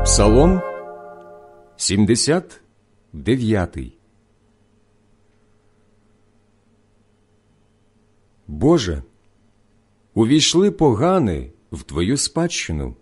Псалом 79. Боже, увійшли погани в Твою спадщину,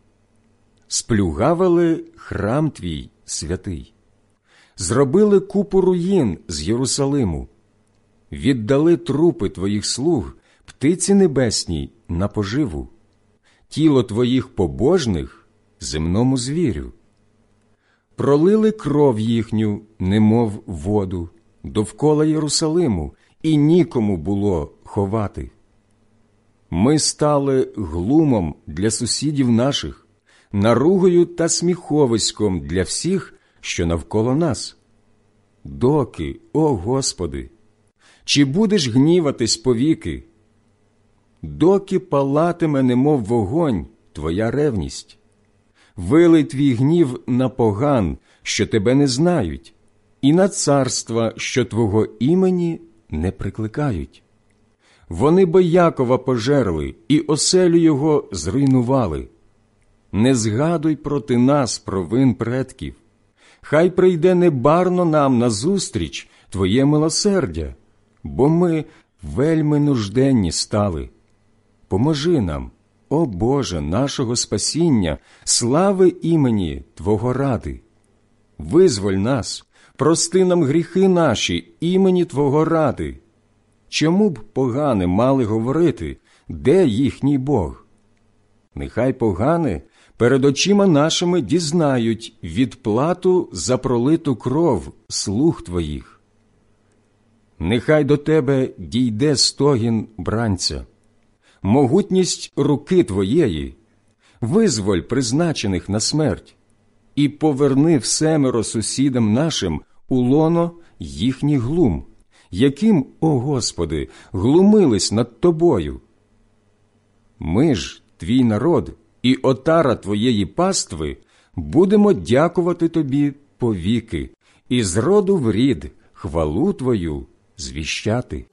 сплюгавили храм Твій святий, зробили купу руїн з Єрусалиму, віддали трупи Твоїх слуг птиці небесній на поживу, тіло Твоїх побожних земному звірю. Пролили кров їхню, немов воду, довкола Єрусалиму, і нікому було ховати. Ми стали глумом для сусідів наших, наругою та сміховиськом для всіх, що навколо нас. Доки, о Господи, чи будеш гніватись повіки? Доки палатиме, немов вогонь, Твоя ревність? Вилий Твій гнів на поган, що Тебе не знають, і на царства, що Твого імені не прикликають. Вони би Якова пожерли і оселю його зруйнували. Не згадуй проти нас провин предків. Хай прийде небарно нам назустріч Твоє милосердя, бо ми вельми нужденні стали. Поможи нам, о Боже, нашого спасіння, слави імені Твого ради. Визволь нас, прости нам гріхи наші імені Твого ради. Чому б погани мали говорити, де їхній Бог? Нехай погани перед очима нашими дізнають відплату за пролиту кров слуг Твоїх. Нехай до Тебе дійде стогін бранця, могутність руки Твоєї, визволь призначених на смерть, і поверни всемеро сусідам нашим у лоно їхніх глум, яким, о Господи, глумились над Тобою. Ми ж, Твій народ і отара Твоєї пастви, будемо дякувати Тобі повіки, і з роду в рід хвалу Твою звіщати.